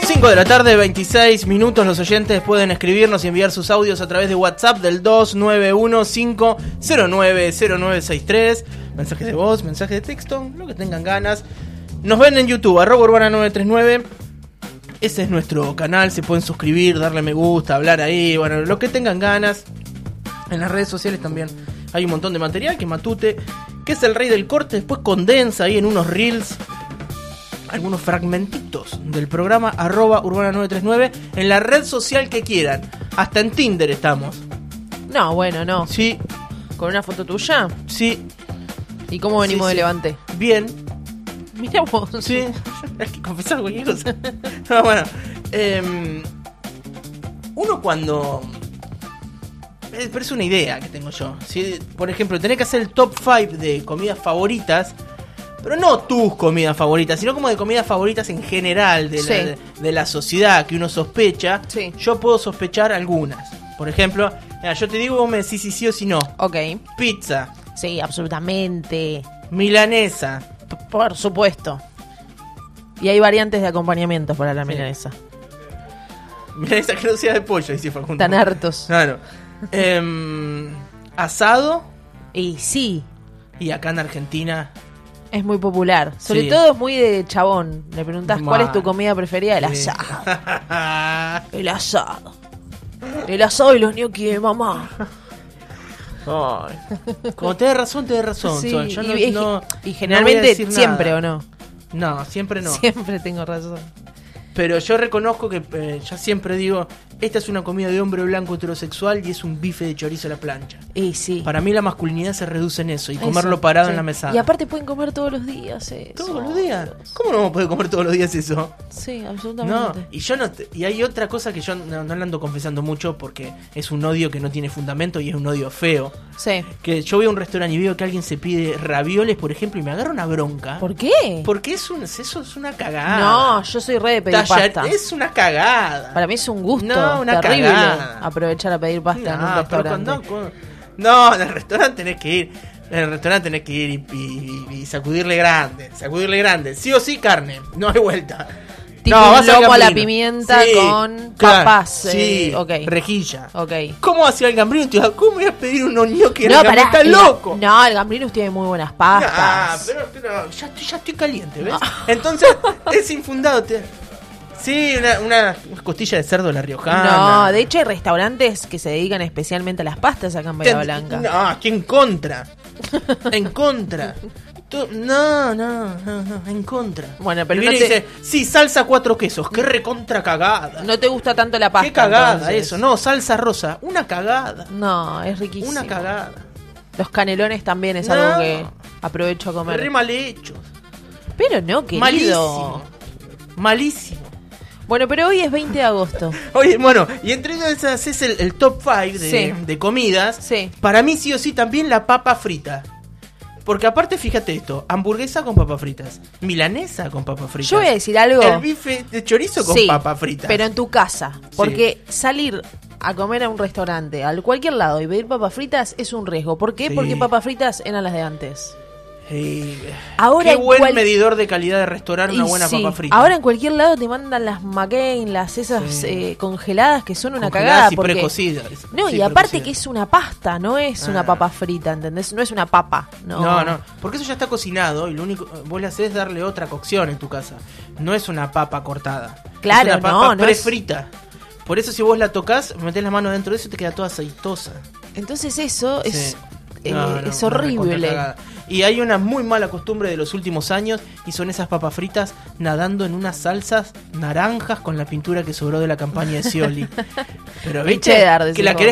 5 de la tarde, 26 minutos. Los oyentes pueden escribirnos y enviar sus audios a través de WhatsApp del 291-509-0963. Mensajes de voz, mensajes de texto, lo que tengan ganas. Nos ven en YouTube, @urbana939. Ese es nuestro canal, se pueden suscribir, darle me gusta, hablar ahí, bueno, lo que tengan ganas. En las redes sociales también hay un montón de material que Matute, que es el rey del corte, después condensa ahí en unos reels algunos fragmentitos del programa @urbana939 en la red social que quieran. Hasta en Tinder estamos. No, bueno, no. Sí. ¿Con una foto tuya? Sí. ¿Y cómo venimos de Levante? Bien. Mirá vos. Sí. Hay que confesar cualquier cosa. No, bueno. Uno cuando... Pero es una idea que tengo yo. ¿Sí? Por ejemplo, tenés que hacer el top 5 de comidas favoritas. Pero no tus comidas favoritas, sino como de comidas favoritas en general de la sociedad que uno sospecha. Sí. Yo puedo sospechar algunas. Por ejemplo, mira, yo te digo, vos me decís si sí o si no. Ok. Pizza. Sí, absolutamente. Milanesa. Por supuesto. Y hay variantes de acompañamiento para la milanesa. Milanesa que no sea de pollo, dice Facundo. Tan hartos. Claro. Asado. Y sí. Y acá en Argentina... Es muy popular. Sobre Sí. todo es muy de chabón. Le preguntás cuál es tu comida preferida. El Sí. asado. El asado. El asado y los gnocchi de mamá. Ay. Como tenés razón, Sí, Sol. Yo y no voy a generalmente decir siempre, nada. ¿o no? No, siempre no. Siempre tengo razón. Pero yo reconozco que ya siempre digo, esta es una comida de hombre blanco heterosexual y es un bife de chorizo a la plancha. Y sí. Para mí la masculinidad se reduce en eso y Eso, comerlo parado sí. en la mesa. Y aparte pueden comer todos los días eso. ¿Todos los días? ¿Cómo no vamos a poder comer todos los días eso? Sí, No, absolutamente. y yo no y hay otra cosa que yo no la ando confesando mucho porque es un odio que no tiene fundamento y es un odio feo. Sí. Que yo voy a un restaurante y veo que alguien se pide ravioles, por ejemplo, y me agarra una bronca. ¿Por qué? Porque eso es una cagada. No, yo soy re de pedir pasta. Es una cagada. Para mí es un gusto No, una terrible cagada. aprovechar a pedir pasta en un pero restaurante. no, en el restaurante tenés que ir. En el restaurante tenés que ir y sacudirle grande. Sacudirle grande. Sí o sí, carne. No hay vuelta. Tipo No, un vas al lomo a la Gambrino. pimienta Sí, con claro, papas. Sí, Ok. rejilla. Ok. ¿Cómo hacía el Gambrino? Tío, ¿cómo voy a pedir unos ñoquis? No, pará. ¡Está loco! No, el Gambrinus tiene muy buenas pastas. Pero ya estoy caliente, ¿ves? Entonces, es infundado. Sí, una costilla de cerdo de la riojana. No, de hecho hay restaurantes que se dedican especialmente a las pastas acá en Bahía Blanca. No, estoy en contra. En contra. No, en contra. Bueno, pero y viene no y dice, sí, salsa 4 quesos. Qué recontra cagada. No te gusta tanto la pasta. Qué cagada entonces. eso. No, salsa rosa. Una cagada. No, es riquísimo. Una cagada. Los canelones también es No. algo que aprovecho a comer. Re mal hechos. Pero no, querido. Malísimo. Malísimo. Bueno, pero hoy es 20 de agosto. Oye, bueno, y entre esas es el top 5 Sí. de comidas. Sí. Para mí sí o sí también la papa frita. Porque aparte, fíjate esto, hamburguesa con papas fritas, milanesa con papas fritas. Yo voy a decir algo. El bife de chorizo con Sí, papas fritas. pero en tu casa. Porque salir a comer a un restaurante, a cualquier lado, y pedir papas fritas es un riesgo. ¿Por qué? Sí. Porque papas fritas eran las de antes. Qué Ahora buen medidor de calidad de restaurante una Y buena sí, papa frita. ahora en cualquier lado te mandan las McCain, las esas Sí. congeladas que son una Congeladas cagada. y Porque... precocidas. No, Sí, y aparte precocidas. que es una pasta, no es una papa frita, ¿entendés? No es una papa. No, porque eso ya está cocinado y lo único vos le haces es darle otra cocción en tu casa. No es una papa cortada. Claro, es una papa no es- prefrita. Por eso si vos la tocas, metés la mano dentro de eso y te queda toda aceitosa. Entonces eso Sí. es No, es una recontra horrible. cagada. Y hay una muy mala costumbre de los últimos años y son esas papas fritas nadando en unas salsas naranjas con la pintura que sobró de la campaña de Scioli. Pero El viste cheddar, que decís la vos. querés